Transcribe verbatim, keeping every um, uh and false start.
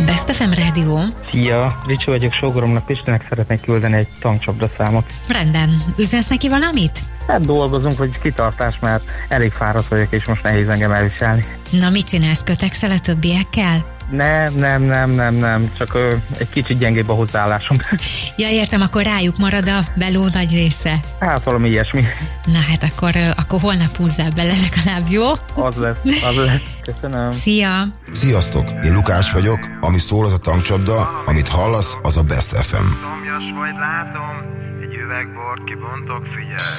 Best ef em Rádió. Szia, Ricsi vagyok, sógoromnak Pistinek szeretnék küldeni egy tankcsapda számot. Rendben. Üzensz neki valamit? Hát dolgozunk, vagy kitartás, mert elég fáradt vagyok, és most nehéz engem elviselni. Na, mit csinálsz? Kötekszel a többiekkel? Nem, nem, nem, nem, nem, csak ö, egy kicsit gyengébb a hozzáállásom. Ja, értem, akkor rájuk marad a beló nagy része. Hát valami ilyesmi. Na hát akkor, akkor holnap húzzál bele legalább, jó? Az lesz, az lesz. Köszönöm. Szia! Sziasztok, én Lukács vagyok, ami szól az a tankcsapda, amit hallasz, az a Best ef em. Szomjas vagy látom, egy üvegbort kibontok, figyelj.